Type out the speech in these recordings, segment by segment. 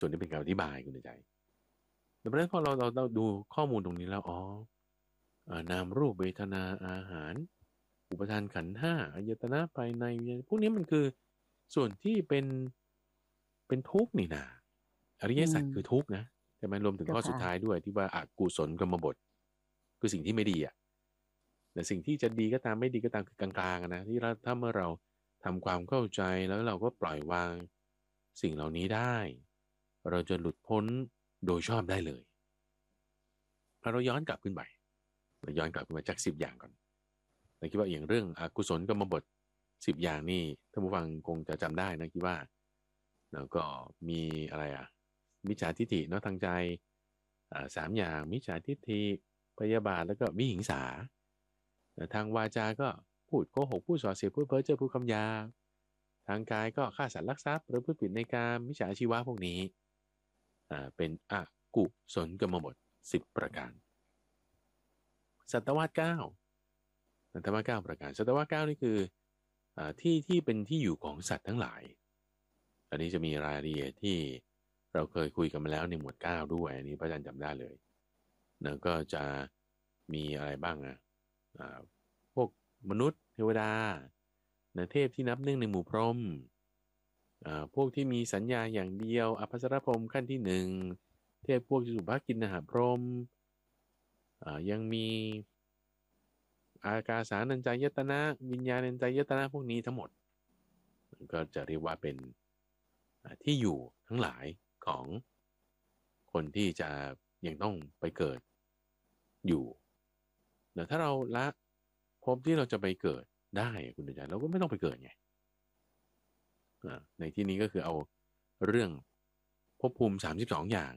ส่วนนี้เป็นการอธิบายคุณใจดังนั้นพอเราดูข้อมูลตรงนี้แล้วอ๋อนามรูปเวทนาอาหารอุปทานขันธ์ห้าอายตนะภายในวิญญาณพวกนี้มันคือส่วนที่เป็นทุกข์นี่นาอริอืยสัจคือมทุกข์นะใช่ไหมรวมถึงเจ้าข้อสุดท้ายค่ะด้วยที่ว่าอกุศลกรรมบทคือสิ่งที่ไม่ดีอ่ะแต่สิ่งที่จะดีก็ตามไม่ดีก็ตามคือกลางๆอะนะที่เราถ้าเมื่อเราทำความเข้าใจแล้วเราก็ปล่อยวางสิ่งเหล่านี้ได้เราจะหลุดพ้นโดยชอบได้เลยพอเราย้อนกลับขึ้นไปเราย้อนกลับขึ้นมาจาก10 อย่างก่อนเราคิดว่าอย่างเรื่องอกุศลกรรมบท10 อย่างนี่ท่านผู้ฟังคงจะจำได้นะคิดว่าแล้วก็มีอะไรอ่ะมิจฉาทิฏฐิเนาะทางใจ3 อย่างมิจฉาทิฏฐิพยาบาทแล้วก็วิหิงสาแต่ทางวาจาก็พูดโกหกพูดส่อเสียดพูดเพ้อเจ้อพูดคำหยาบทางกายก็ฆ่าสัตว์ลักทรัพย์หรือพูดผิดในการมิจฉาชีวะพวกนี้เป็นอกุศลกรรมบท10 ประการสัตววาส9สัตววาส9 ประการสัตววาส9นี่คือที่เป็นที่อยู่ของสัตว์ทั้งหลายอันนี้จะมีรายละเอียดที่เราเคยคุยกันมาแล้วในหมวด9ด้วยอันนี้พระอาจารย์จำได้เลยแล้วก็จะมีอะไรบ้างอ่าพวกมนุษย์เทวดาเทพที่นับหนึ่งในหมู่พรหมพวกที่มีสัญญาอย่างเดียวอภัสรพรหมขั้นที่1เทพพวกสุภกินนหพรหมยังมีอากาสานัญจายตนะวิญญาณัญจายตนะพวกนี้ทั้งหมดก็จะเรียกว่าเป็นที่อยู่ทั้งหลายของคนที่จะยังต้องไปเกิดอยู่แต่ถ้าเราละภพที่เราจะไปเกิดได้คุณอาจารย์เราก็ไม่ต้องไปเกิดไงในที่นี้ก็คือเอาเรื่องภพภูมิ32 อย่าง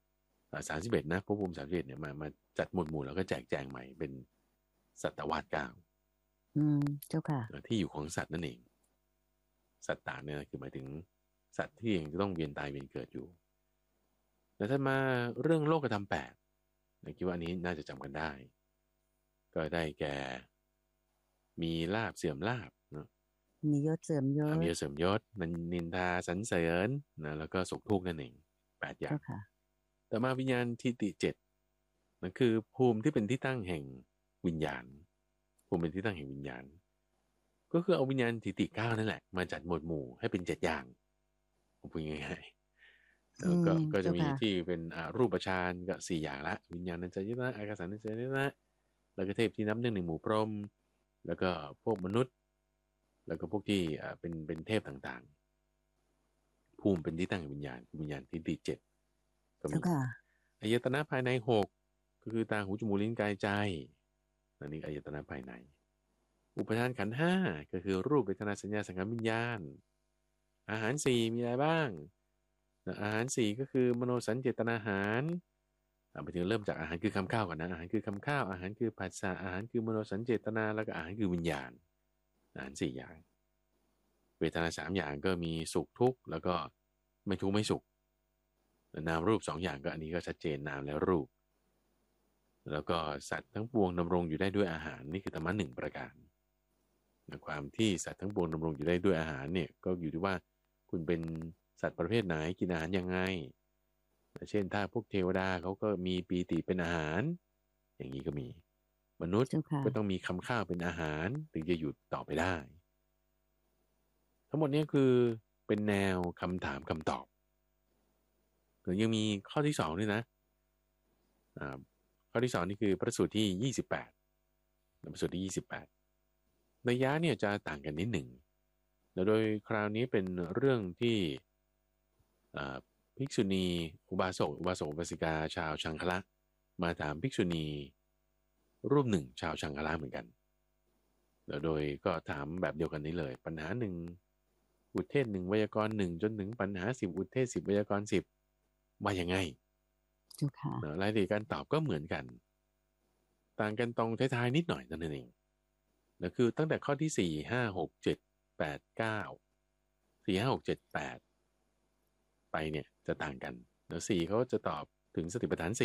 31นะภพภูมิ31เนี่ยมาจัดหมวดหมู่แล้วก็แจกแจงใหม่เป็นสัตววาส9 อืมเจ้าค่ะที่อยู่ของสัตว์นั่นเองสัตตาเนี่ยคือหมายถึงสัตว์ที่ยังจะต้องเวียนตายเวียนเกิดอยู่แล้วถ้ามาเรื่องโลกธรรม8คิดว่าอันนี้น่าจะจำกันได้ก็ได้แก่มีลาภเสื่อมลาภเนาะมียศเสริมยศมีเสริมยศนันนินทาสรรเสริญนะแล้วก็สุขทุกข์นั่นเอง8 อย่างเจ้าค่ะแต่มาวิญญาณทิฏฐิ7นั่นคือภูมิที่เป็นที่ตั้งแห่งวิญญาณภูมิเป็นที่ตั้งแห่งวิญญาณก็คือเอาวิญญาณทิฏฐิ9นั่นแหละมาจัดหมวดหมู่ให้เป็น7 อย่างผมพูดง่ายๆแล้วอืมก็จะเจ้าค่ะมีที่เป็นรูปฌานก็4 อย่างละวิญญาณัญจายตนะอากาสานัญจายตนะแล้วก็เทพที่นับหนึ่งในหมู่พรหมแล้วก็พวกมนุษย์แล้วก็พวกที่เป็นเทพต่างๆภูมิเป็นที่ตั้งแห่งวิญญาณวิญญาณทิฏฐิ7ก็มีเจ้าค่ะอายตนะภายใน6ก็คือตาหูจมูกลิ้นกายใจอันนี้อายตนะภายในอุปทานขันธ์5ก็คือรูปเวทนาสัญญาสังขารวิญญาณอาหาร4มีอะไรบ้างอาหาร4ก็คือมโนสัญเจตนาอาหารไปถึงเริ่มจากอาหารคือคำข้าวก่อนนะอาหารคือคำข้าวอาหารคือผัสสะอาหารคือมโนสัญเจตนาแล้วก็อาหารคือวิญญาณอาหาร4 อย่างเวทนา3 อย่างก็มีสุขทุกข์แล้วก็ไม่ทุกข์ไม่สุขนามรูป2 อย่างก็อันนี้ก็ชัดเจนนามและรูปแล้วก็สัตว์ทั้งปวงดำรงอยู่ได้ด้วยอาหารนี่คือธรรมะ1 ประการความที่สัตว์ทั้งปวงดำรงอยู่ได้ด้วยอาหารเนี่ยก็อยู่ที่ว่าคุณเป็นสัตว์ประเภทไหนกินอาหารยังไงเช่นถ้าพวกเทวดาเขาก็มีปีติเป็นอาหารอย่างนี้ก็มีมนุษย์เจ้าค่ะก็ต้องมีคำข้าวเป็นอาหารถึงจะอยู่ต่อไปได้ทั้งหมดนี้คือเป็นแนวคำถามคำตอบหรือยังมีข้อที่2ด้วยนะอ่าข้อที่2นี่คือพระสูตรที่28พระสูตรที่28นัยยะเนี่ยจะต่างกันนิดหนึ่งแล้วโดยคราวนี้เป็นเรื่องที่ภิกษุณีอุบาสกอุบาสิกาชาวชังคละมาถามภิกษุณีรูปหนึ่งชาวชังคละเหมือนกันแล้วโดยก็ถามแบบเดียวกันนี้เลยปัญหาหนึ่งอุทเทศ1ไวยากรณ์1จนถึงปัญหา10อุทเทศ10ไวยากรณ์10ว่ายังไงเจ้าค่ะรายละเอียดการตอบก็เหมือนกันต่างกันตรงท้ายๆนิดหน่อยนั่นเองนั่นคือตั้งแต่ข้อที่4 5 6 7 8 9 4 5 6 7 8ไปเนี่ยจะต่างกันแล้วเขาจะตอบถึงสติปัฏฐาน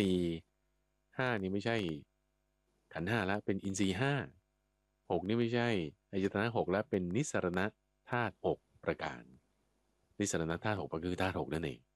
4 5นี่ไม่ใช่ขันธ์ห้าแล้วเป็นอินทรีย์5 6นี่ไม่ใช่อายตนะ6แล้วเป็นนิสรณธาตุ6 ประการนิสรณธาตุ6ก็คือธาตุ6นั่นเอง